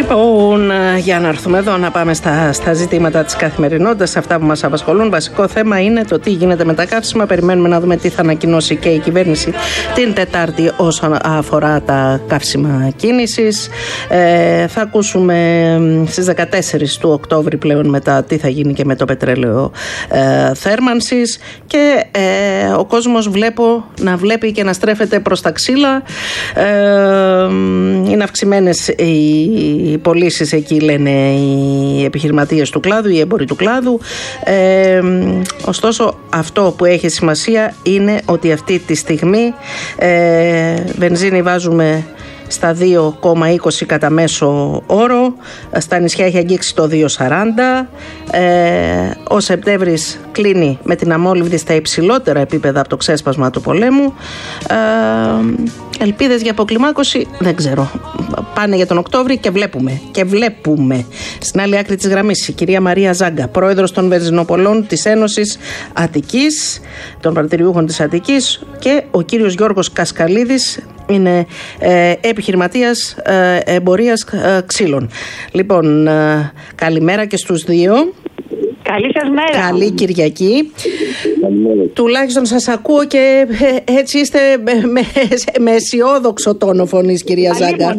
Λοιπόν, για να έρθουμε εδώ να πάμε στα ζητήματα της καθημερινότητας, αυτά που μας απασχολούν. Βασικό θέμα είναι το τι γίνεται με τα καύσιμα. Περιμένουμε να δούμε τι θα ανακοινώσει και η κυβέρνηση την Τετάρτη όσον αφορά τα καύσιμα κίνησης. Θα ακούσουμε στις 14 του Οκτώβρη πλέον μετά τι θα γίνει και με το πετρέλαιο θέρμανσης. Και ο κόσμος να βλέπει και να στρέφεται προς τα ξύλα. Είναι αυξημένες οι πωλήσεις εκεί, λένε οι επιχειρηματίες του κλάδου, οι έμποροι του κλάδου. Ωστόσο, αυτό που έχει σημασία είναι ότι αυτή τη στιγμή βενζίνη βάζουμε στα 2,20 κατά μέσο όρο. Στα νησιά έχει αγγίξει το 2,40. Ο Σεπτέμβρης κλείνει με την αμόλυβδη στα υψηλότερα επίπεδα από το ξέσπασμα του πολέμου. Ελπίδες για αποκλιμάκωση δεν ξέρω. Πάνε για τον Οκτώβρη και βλέπουμε. Στην άλλη άκρη της γραμμής η κυρία Μαρία Ζάγκα, πρόεδρος των Βενζινοπολών της Ένωσης Αττικής, των παρτηριούχων της Αττικής, και ο κύριος Γιώργος Κασκαλίδης, είναι επιχειρηματίας εμπορίας ξύλων. Λοιπόν, καλημέρα και στους δύο. Καλή σας μέρα. Καλή Κυριακή. Τουλάχιστον σας ακούω και έτσι είστε με αισιόδοξο τόνο φωνής, κυρία Ζάγκα.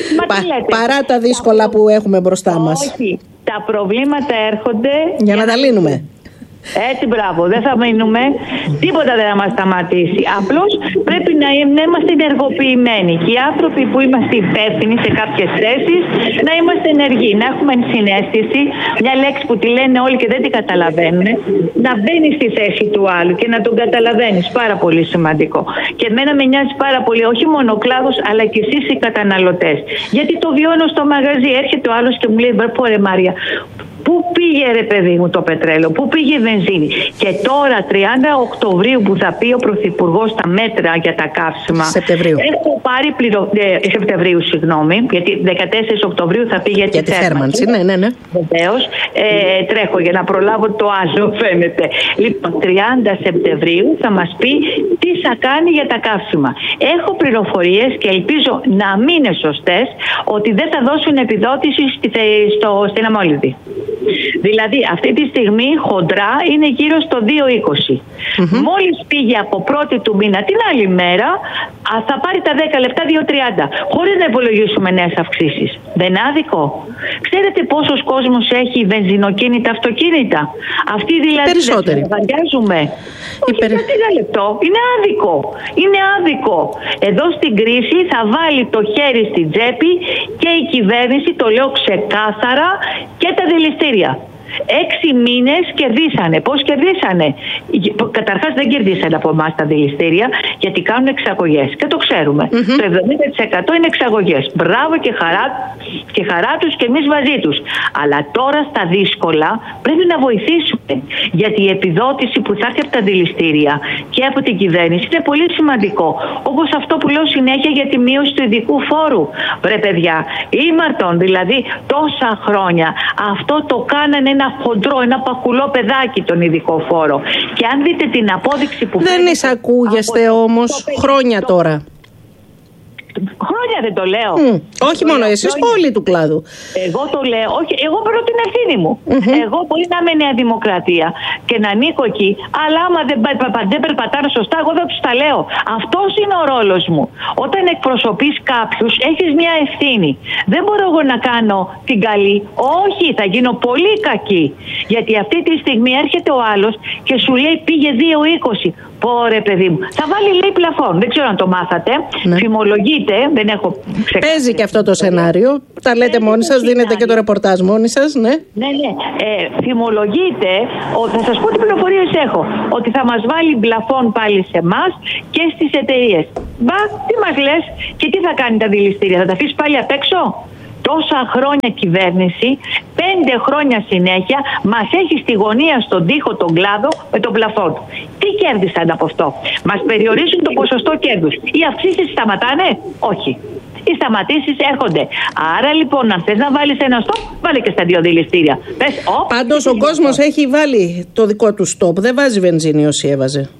Παρά τα δύσκολα που έχουμε μπροστά μας. Όχι, τα προβλήματα έρχονται για να τα λύνουμε. Έτσι, μπράβο, δεν θα μείνουμε, τίποτα δεν θα μας σταματήσει. Απλώς πρέπει να είμαστε ενεργοποιημένοι και οι άνθρωποι που είμαστε υπεύθυνοι σε κάποιες θέσεις να είμαστε ενεργοί, να έχουμε συναίσθηση, μια λέξη που τη λένε όλοι και δεν την καταλαβαίνουν, να μπαίνεις στη θέση του άλλου και να τον καταλαβαίνεις, πάρα πολύ σημαντικό. Και εμένα με νοιάζει πάρα πολύ, όχι μόνο ο κλάδος, αλλά και εσείς οι καταναλωτές. Γιατί το βιώνω στο μαγαζί, έρχεται ο άλλος και μου λέει, «Πόρε Μάρια, πού πήγε ρε παιδί μου το πετρέλαιο, πού πήγε η βενζίνη?» Και τώρα 30 Οκτωβρίου που θα πει ο Πρωθυπουργός τα μέτρα για τα καύσιμα. Σεπτεμβρίου. Έχω πάρει Σεπτεμβρίου, συγγνώμη, γιατί 14 Οκτωβρίου θα πει για τη θέρμανση. Ναι. Βεβαίως, τρέχω για να προλάβω το άλλο, φαίνεται. Λοιπόν, 30 Σεπτεμβρίου θα μας πει τι θα κάνει για τα καύσιμα. Έχω πληροφορίες και ελπίζω να μην είναι σωστές, ότι δεν θα δώσουν επιδότηση στην αμόλυβδη. Δηλαδή αυτή τη στιγμή χοντρά είναι γύρω στο 2,20. Μόλις πήγε από πρώτη του μήνα την άλλη μέρα θα πάρει τα 10 λεπτά 2,30 χωρίς να υπολογίσουμε νέες αυξήσεις. Δεν είναι άδικο? Ξέρετε πόσος κόσμος έχει βενζινοκίνητα αυτοκίνητα? Αυτοί δηλαδή περισσότεροι δεν βαριάζουμε. Όχι, ένα λεπτό. Είναι άδικο. Είναι άδικο. Εδώ στην κρίση θα βάλει το χέρι στην τσέπη και η κυβέρνηση, το λέω ξεκάθαρα, και τα δηληστήρια. 6 μήνες κερδίσανε. Πώς κερδίσανε? Καταρχάς δεν κερδίσανε από εμάς τα δηληστήρια, γιατί κάνουν εξαγωγές. Και το ξέρουμε. Το 70% είναι εξαγωγές. Μπράβο και χαρά τους και εμείς μαζί τους. Αλλά τώρα στα δύσκολα πρέπει να βοηθήσουμε. Γιατί η επιδότηση που θα έρθει από τα δηληστήρια και από την κυβέρνηση είναι πολύ σημαντικό. Όπως αυτό που λέω συνέχεια για τη μείωση του ειδικού φόρου. Βρε παιδιά, ήμαρτον δηλαδή τόσα χρόνια αυτό το κάνανε ένα χοντρό, ένα πακουλό παιδάκι τον ειδικό φόρο. Και αν δείτε την απόδειξη που δεν εισακούγεστε όμως χρόνια τώρα. Χρόνια δεν το λέω. Όχι μόνο εσείς, όλοι του κλάδου. Εγώ το λέω. Όχι, εγώ παίρνω την ευθύνη μου. Εγώ μπορεί να είμαι Νέα Δημοκρατία και να ανήκω εκεί, αλλά άμα δεν περπατάνε σωστά, εγώ δεν τους τα λέω. Αυτός είναι ο ρόλος μου. Όταν εκπροσωπείς κάποιους, έχεις μια ευθύνη. Δεν μπορώ εγώ να κάνω την καλή. Όχι, θα γίνω πολύ κακή. Γιατί αυτή τη στιγμή έρχεται ο άλλος και σου λέει πήγε 2,20. Πόρε παιδί μου. Θα βάλει λέει πλαφόν. Δεν ξέρω αν το μάθατε. Φημολογείτε. Δεν έχω ξεκάθαρα. Παίζει και αυτό το σενάριο. Τα λέτε μόνοι σας, δίνετε και το ρεπορτάζ μόνοι σας, ναι. Ναι. Φημολογείτε. Θα σας πω τι πληροφορίες έχω. Ότι θα μας βάλει πλαφόν πάλι σε εμάς και στις εταιρείες. Μπα, τι μας λες? Και τι θα κάνει τα δηληστήρια? Θα τα αφήσει πάλι απ' έξω? Τόσα χρόνια κυβέρνηση, 5 χρόνια συνέχεια, μας έχει στη γωνία στον τοίχο τον κλάδο με τον πλαφόν. Τι κέρδισαν από αυτό? Μας περιορίζουν το ποσοστό κέρδους. Οι αυξήσεις σταματάνε? Όχι. Οι σταματήσεις έρχονται. Άρα λοιπόν, αν θες να βάλεις ένα στόπ, βάλε και στα 2 δηληστήρια. Πάντως ο κόσμος έχει βάλει το δικό του στόπ. Δεν βάζει βενζίνη όσοι έβαζε.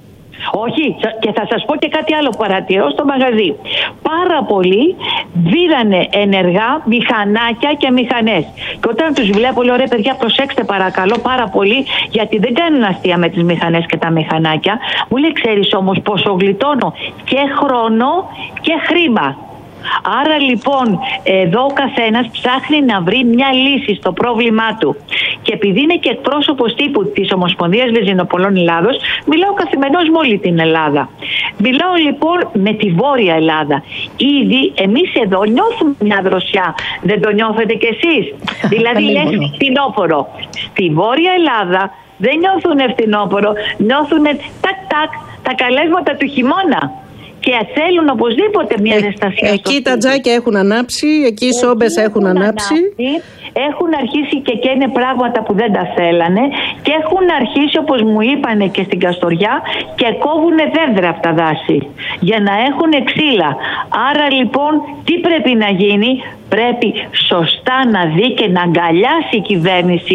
Όχι, και θα σας πω και κάτι άλλο που παρατηρώ στο μαγαζί. Πάρα πολλοί δίδανε ενεργά μηχανάκια και μηχανές. Και όταν τους βλέπω, λέω: ρε παιδιά, προσέξτε παρακαλώ πάρα πολύ, γιατί δεν κάνουν αστεία με τις μηχανές και τα μηχανάκια. Μου λέει: ξέρεις όμως πόσο γλιτώνω και χρόνο και χρήμα. Άρα λοιπόν εδώ ο καθένας ψάχνει να βρει μια λύση στο πρόβλημά του. Και επειδή είναι και εκπρόσωπος τύπου της Ομοσπονδίας Βενζινοπολών Ελλάδος, μιλάω καθημερινώς με όλη την Ελλάδα. Μιλάω λοιπόν με τη Βόρεια Ελλάδα. Ήδη εμείς εδώ νιώθουμε μια δροσιά. Δεν το νιώθετε κι εσείς? Δηλαδή λες φθινόπορο. Στη Βόρεια Ελλάδα δεν νιώθουν φθινόπορο, νιώθουν τάκ-τάκ τα καλέσματα του χειμώνα. Και θέλουν οπωσδήποτε μια ζεστασία. Εκεί τα τζάκια έχουν ανάψει, εκεί οι σόμπες έχουν ανάψει. Έχουν αρχίσει και καίνε πράγματα που δεν τα θέλανε και έχουν αρχίσει, όπως μου είπανε και στην Καστοριά, και κόβουν δέντρα από τα δάση για να έχουν ξύλα. Άρα λοιπόν τι πρέπει να γίνει? Πρέπει σωστά να δει και να αγκαλιάσει η κυβέρνηση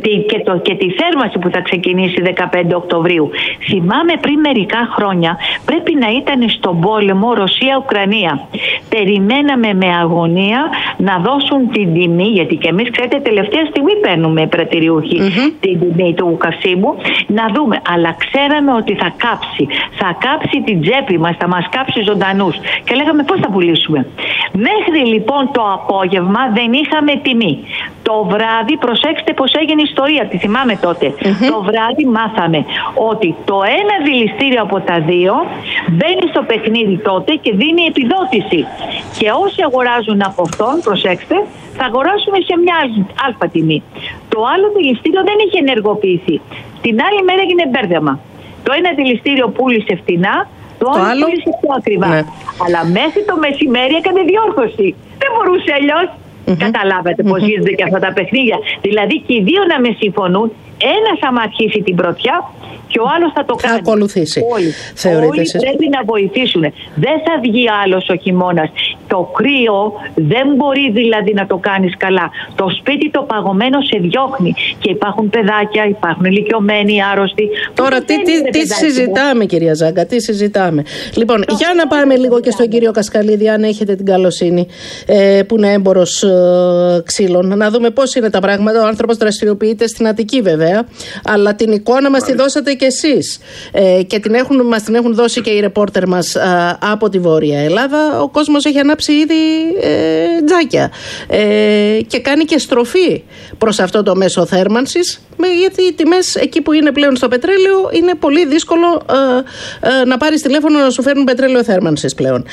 και τη θέρμανση που θα ξεκινήσει 15 Οκτωβρίου. Θυμάμαι πριν μερικά χρόνια πρέπει να ήταν στον πόλεμο Ρωσία-Ουκρανία. Περιμέναμε με αγωνία να δώσουν την τιμή, γιατί και εμείς ξέρετε τελευταία στιγμή παίρνουμε πρατηριούχοι την τιμή του καυσίμου, να δούμε. Αλλά ξέραμε ότι θα κάψει. Θα κάψει την τσέπη μας, θα μας κάψει ζωντανούς. Και λέγαμε πώς θα πουλήσουμε. Μέχρι λοιπόν το απόγευμα δεν είχαμε τιμή. Το βράδυ, προσέξτε πως έγινε ιστορία, τη θυμάμαι τότε. Το βράδυ μάθαμε ότι το ένα δηληστήριο από τα δύο μπαίνει στο παιχνίδι τότε και δίνει επιδότηση. Και όσοι αγοράζουν από αυτόν, προσέξτε, θα αγοράσουν σε μια αλφα τιμή. Το άλλο δηληστήριο δεν είχε ενεργοποιηθεί. Την άλλη μέρα έγινε μπέρδεμα. Το ένα δηληστήριο πούλησε φτηνά, το άλλο πούλησε πιο ακριβά. Ναι. Αλλά μέχρι το μεσημέρι έκανε διόρθωση. Δεν μπορούσε αλλιώς. Καταλάβατε πως γίνονται και αυτά τα παιχνίδια. Δηλαδή και οι δύο να με συμφωνούν, ένας άμα αρχίσει την πρωτιά και ο άλλος θα το κάνει. Θα ακολουθήσει. Όλοι πρέπει να βοηθήσουν. Δεν θα βγει άλλος ο χειμώνας. Το κρύο δεν μπορεί δηλαδή να το κάνεις καλά. Το σπίτι το παγωμένο σε διώχνει. Και υπάρχουν παιδάκια, υπάρχουν ηλικιωμένοι, άρρωστοι. Τώρα τι συζητάμε, κυρία Ζάγκα, τι συζητάμε? Λοιπόν, για να πάμε λίγο και στον κύριο Κασκαλίδη, αν έχετε την καλοσύνη, που είναι έμπορος ξύλων, να δούμε πώς είναι τα πράγματα. Ο άνθρωπος δραστηριοποιείται στην Αττική βέβαια, αλλά την εικόνα μας τη δώσατε και εσείς. Και μας την έχουν δώσει και οι ρεπόρτερ μας από τη Βόρεια Ελλάδα. Ο κόσμος έχει ανάψει ήδη τζάκια και κάνει και στροφή προς αυτό το μέσο θέρμανσης, γιατί οι τιμές εκεί που είναι πλέον στο πετρέλαιο είναι πολύ δύσκολο να πάρεις τηλέφωνο να σου φέρνουν πετρέλαιο θέρμανσης πλέον.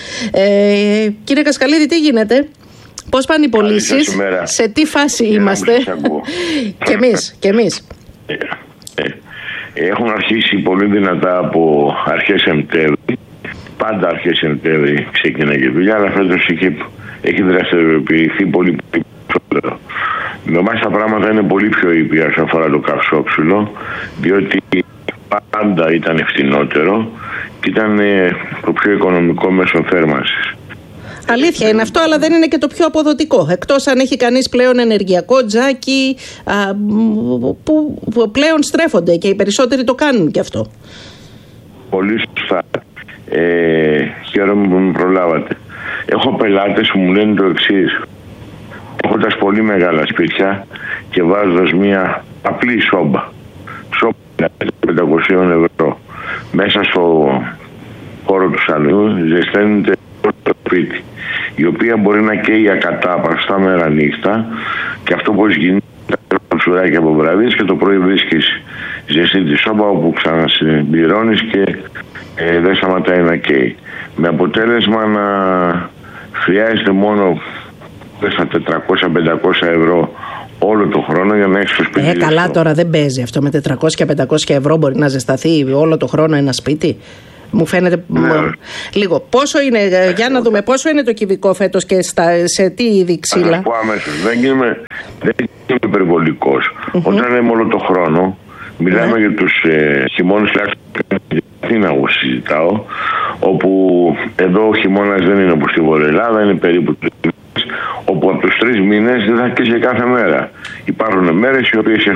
Κύριε Κασκαλίδη, τι γίνεται? Πώς πάνε οι πωλήσεις? Σε τι φάση είμαστε? Και εμείς. Έχουν αρχίσει πολύ δυνατά από αρχές Σεπτέμβρη. Πάντα αρχές Σεπτέμβρη ξεκίναγε δουλειά, αλλά φέτος έχει δραστηριοποιηθεί πολύ περισσότερο. Με εμάς τα πράγματα είναι πολύ πιο ήπια όσον αφορά το καυσόξυλο, διότι πάντα ήταν φθηνότερο και ήταν το πιο οικονομικό μέσο θέρμανσης. Αλήθεια είναι αυτό, αλλά δεν είναι και το πιο αποδοτικό. Εκτός αν έχει κανείς πλέον ενεργειακό τζάκι που πλέον στρέφονται και οι περισσότεροι το κάνουν και αυτό. Πολύ σωστά. Χαίρομαι που με προλάβατε. Έχω πελάτες που μου λένε το εξής. Έχοντας πολύ μεγάλα σπίτια και βάζοντας μια απλή σόμπα 500 ευρώ μέσα στο χώρο του σαλονιού, ζεσταίνεται το σπίτι, η οποία μπορεί να καίει ακατάπαυστα μέρα νύχτα, και αυτό πώς γίνεται τα σουράκια από βραδείς και το πρωί βρίσκεις ζεστή τη σόμπα όπου ξανασυμπληρώνεις και δεν σταματάει να καίει. Με αποτέλεσμα να χρειάζεται μόνο στα 400-500 ευρώ όλο το χρόνο για να έχεις το σπίτι. Καλά, τώρα δεν παίζει αυτό. Με 400-500 ευρώ μπορεί να ζεσταθεί όλο το χρόνο ένα σπίτι? Μου φαίνεται λίγο. Πόσο είναι, για να δούμε, πόσο είναι το κυβικό φέτος και σε τι είδη ξύλα? Θα σας πω αμέσως. Δεν είμαι υπερβολικός. Όταν είμαι όλο το χρόνο, μιλάμε για τους χειμώνες, τι να συζητάω, όπου εδώ ο χειμώνας δεν είναι όπως στη Βόρεια Ελλάδα, είναι περίπου 3 μήνες, όπου από τους 3 μήνες δεν θα κλείσει κάθε μέρα. Υπάρχουν μέρες οι οποίες έχουμε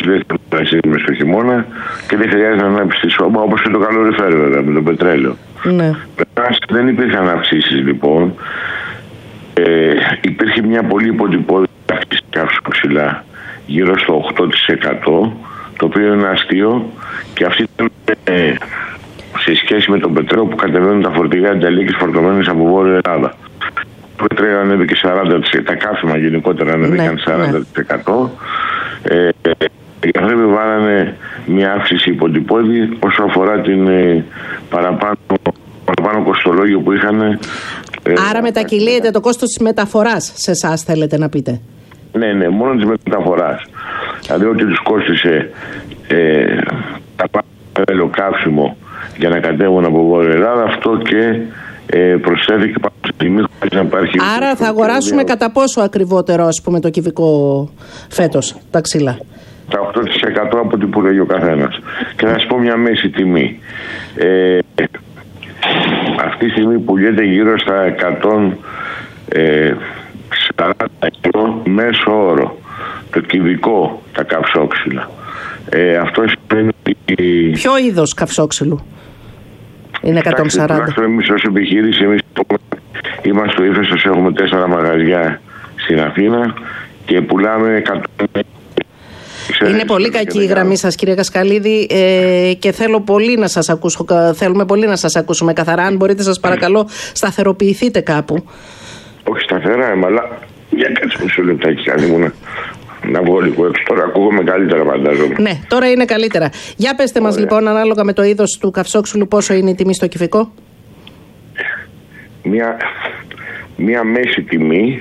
μες στο χειμώνα και δεν χρειάζεται να ανάψει τη σώμα, όπως και το καλοριφέρο βέβαια με το πετρέλαιο. Ναι. Δεν υπήρχαν αυξήσεις λοιπόν. Υπήρχε μια πολύ υποτυπώδη αύξηση καυσοξυλά γύρω στο 8%, το οποίο είναι αστείο, και αυτή ήταν σε σχέση με το πετρέλαιο που κατεβαίνουν τα φορτηγά ενταλίκης φορτωμένες από Βόρεια Ελλάδα. Το πετρέλαιο ανέβηκε 40%, τα καύσιμα γενικότερα ανέβηκαν 40%. Οι άνθρωποι βάλανε μια αύξηση υποτυπώδη όσο αφορά την παραπάνω κοστολόγιο που είχαν. Άρα μετακυλίεται το κόστος της μεταφοράς σε εσάς, θέλετε να πείτε? Ναι, μόνο της μεταφοράς. Δηλαδή ότι τους κόστησε τα πάνω καύσιμο για να κατέβουν από Βόρεια Ελλάδα, αυτό και προσθέθηκε πάνω στη τιμή χωρίς να υπάρχει. Άρα θα αγοράσουμε κατά πόσο ακριβότερο, ας πούμε, το κυβικό φέτος, τα ξύλα? Τα 8% από ό,τι που λέγει ο καθένας. Και να σας πω μια μέση τιμή. Αυτή τη στιγμή πουλιέται γύρω στα 140 ευρώ μέσο όρο το κυβικό, τα καυσόξυλα. Αυτό σημαίνει ότι... Ποιο είδος καυσόξυλου είναι 140? Εμείς ως επιχείρηση είμαστε στο Ύφεστος, έχουμε 4 μαγαζιά στην Αθήνα και πουλάμε 100. Είναι πολύ κακή η γραμμή σας, κύριε Κασκαλίδη, και θέλουμε πολύ να σας ακούσουμε καθαρά. Αν μπορείτε, σας παρακαλώ, σταθεροποιηθείτε κάπου. Όχι σταθερά, αλλά για κάτσε μισό λεπτάκι, κάνει μου να βγω λίγο έξω. Τώρα ακούγομαι καλύτερα, φαντάζομαι. Ναι, τώρα είναι καλύτερα. Για πέστε μας λοιπόν, ανάλογα με το είδος του καυσόξυλου, πόσο είναι η τιμή στο κυβικό? Μια μέση τιμή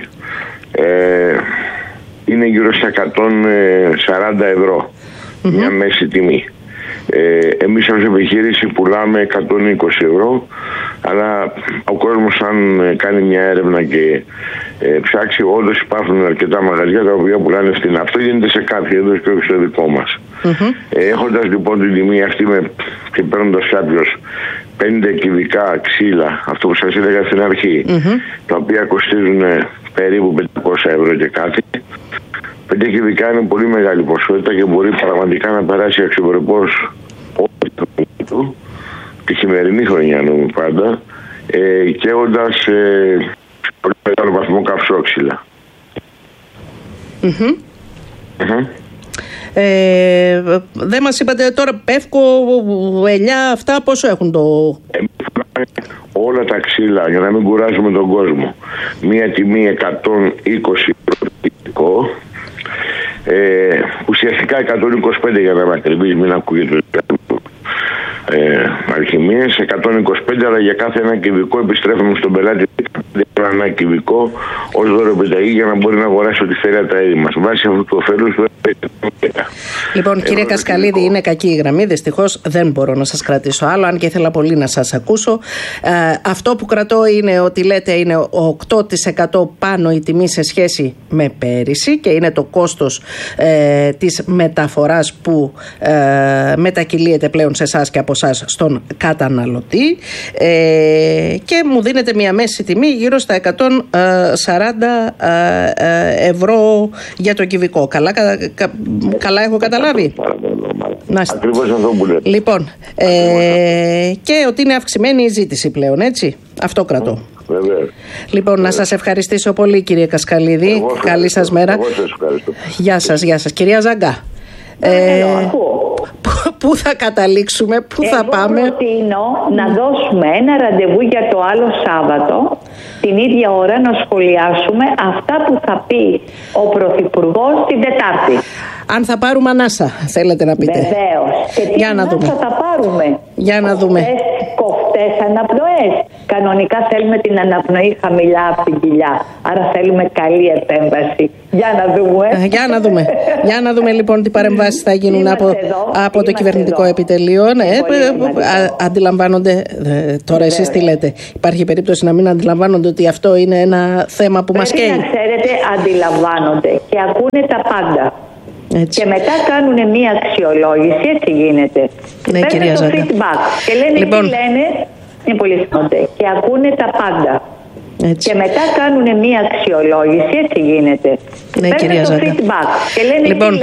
είναι γύρω στα 140 ευρώ. Μια μέση τιμή. Εμείς ως επιχείρηση πουλάμε 120 ευρώ, αλλά ο κόσμος, αν κάνει μια έρευνα και ψάξει, όντως υπάρχουν αρκετά μαγαζιά τα οποία πουλάνε στην. Αυτό γίνεται σε κάποια είδος και όχι στο δικό μας. Έχοντας λοιπόν την τιμή αυτή και παίρνοντας κάποιος 50 κυβικά ξύλα, αυτό που σας έλεγα στην αρχή, τα οποία κοστίζουν περίπου 500 ευρώ και κάτι, 5 κυβικά είναι πολύ μεγάλη ποσότητα και μπορεί πραγματικά να περάσει αξιοπρεπώς όλη το του, τη χειμερινή χρονιά νομίζω πάντα, καίγοντας πολύ μεγάλο βαθμό καυσόξυλα. Δεν μας είπατε τώρα, Πεύκο, ελιά, αυτά πόσο έχουν το... Όλα τα ξύλα, για να μην κουράζουμε τον κόσμο, μία τιμή 120 ουσιαστικά 125 για να είμαι ακριβής, μην ακούγεται αλχημίες, 125, αλλά για κάθε ένα κυβικό επιστρέφουμε στον πελάτη ένα κυβικό ως δώρο επιταγή για να μπορεί να αγοράσει ό,τι θέλει από τα είδη μας. Βάσει αυτού του ωφέλους του. Λοιπόν, κύριε Κασκαλίδη, είναι κακή η γραμμή. Δυστυχώς δεν μπορώ να σας κρατήσω άλλο, αν και ήθελα πολύ να σας ακούσω. Αυτό που κρατώ είναι ότι λέτε είναι 8% πάνω η τιμή σε σχέση με πέρυσι και είναι το κόστος της μεταφοράς που μετακυλίεται πλέον σε εσάς και από εσάς στον καταναλωτή, και μου δίνετε μια μέση τιμή γύρω στα 140 ευρώ για το κυβικό. Καλά έχω καταλάβει? Ακριβώς αυτό που λέτε. Λοιπόν, και ότι είναι αυξημένη η ζήτηση πλέον, έτσι. Αυτό κρατώ. Βεβαίως. Λοιπόν, να σας ευχαριστήσω πολύ, κύριε Κασκαλίδη. Καλή σας μέρα. Γεια σας. Κυρία Ζαγκά. Πού θα καταλήξουμε, πού θα πάμε? Εγώ προτείνω να δώσουμε ένα ραντεβού για το άλλο Σάββατο, την ίδια ώρα, να σχολιάσουμε αυτά που θα πει ο Πρωθυπουργός την Τετάρτη. Αν θα πάρουμε ανάσα, θέλετε να πείτε? Βεβαίως. Και τι ανάσα θα πάρουμε? Για να δούμε. Κοφτές αναπνοές. Κανονικά θέλουμε την αναπνοή χαμηλά από την κοιλιά. Άρα θέλουμε καλή επέμβαση. Για να δούμε. Για να δούμε λοιπόν τι παρεμβάσεις θα γίνουν από το κυβερνητικό επιτελείο. Αντιλαμβάνονται, τώρα εσείς τι λέτε? Υπάρχει περίπτωση να μην αντιλαμβάνονται ότι αυτό είναι ένα θέμα που μας καίει? Να ξέρετε, αντιλαμβάνονται και ακούνε τα πάντα. Έτσι. Και μετά κάνουν μία αξιολόγηση, έτσι γίνεται. Ναι, παίρνουν το feedback και λένε λοιπόν, τι λένε, είναι πολύ σημαντικό. Και ακούνε τα πάντα. Έτσι. Και μετά κάνουν μία αξιολόγηση, έτσι γίνεται. Ναι, παίρνουν το feedback και λένε λοιπόν,